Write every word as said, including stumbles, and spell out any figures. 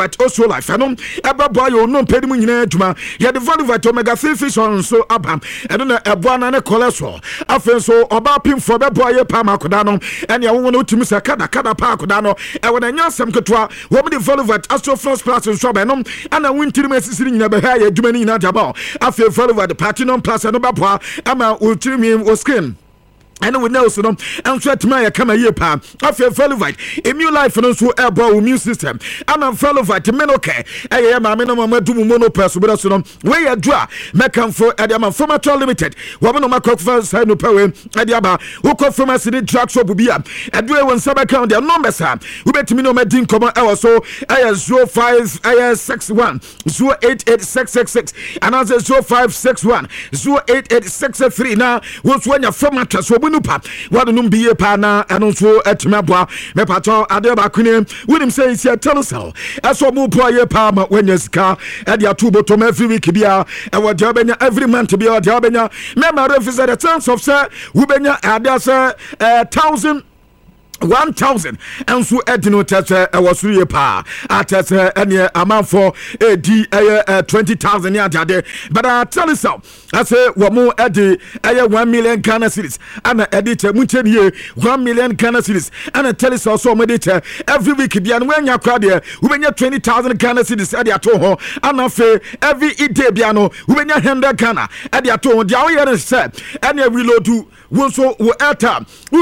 But also life, I know Abba boy, you know, Pedimun, Juma, you had the value of omega three fish on so Abam, and then a one and a cholesterol. I feel so about him for the boy, Pama Codano, and you want to miss a Kada Kada Parcodano, and when I know some Cotua, what the value of Astro First Plus and Sobanum, and I went to the message in the Bahia, Jumani Najabo. I feel value of the Platinum Plus and Obapa, Ama Ultimi or skin. And we know so and try to my come a year pa. I feel Felivite, immune life and also airborne immune system. I'm a Felivite, men okay. I am a minimum to mono person, but also where you draw, Meccan for Adama Formator Limited. Woman of my cock first side no power, Adiaba, who come from us in the truck shop will be up. And do one sub account, their numbers are. We bet me no medin come out so I have zero five I six one zero eight eight six six six and answer zero five six one zero eight eight six three now. What's when you're from a trust? Nupa wadu num biye pa na eno so etimeboa me pato ade ba kune wonim say isi telecel eso mu po ye pa ma wanya sika e dia two bottom every week bia e wode obenya every month bia wode obenya me ma refize the chance of say we benya ade say one thousand one thousand and so edino tete e wasuriye pa atete ene amanfo edi eh twenty thousand ya ade but I tell you so I say wo mo edi eh one million Ghana cedis ana edite munche nie one million Ghana cedis ana tell you so so mo edite every week bia no anya kwa de we benya twenty thousand Ghana cedis edi ato ho ana fe every day bia no we benya one hundred Ghana edi ato ho dia wo ye say ene reload wo so wo airtime